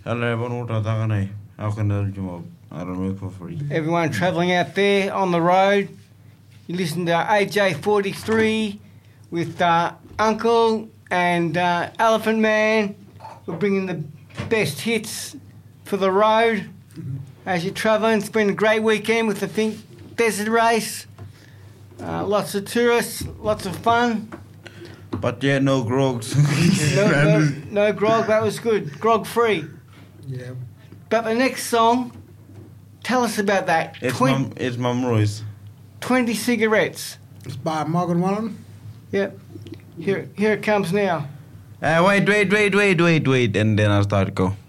Everyone travelling out there on the road, you listen to AJ43 with Uncle and Elephant Man. We're bringing the best hits for the road as you're travelling. It's been a great weekend with the Think Desert Race. Lots of tourists, lots of fun. But yeah, no grogs. No grog, that was good. Grog free. Yeah. But the next song, tell us about that. It's Mum Royce. 20 Cigarettes. It's by Morgan Wallen. Yep. Here it comes now. Wait. And then I'll start to go.